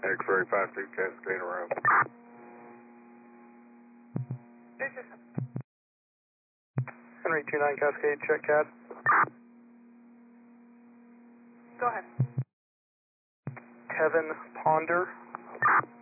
X-ray 52 Cascade around. Henry 29 Cascade, check CAD. Go ahead. Kevin Ponder,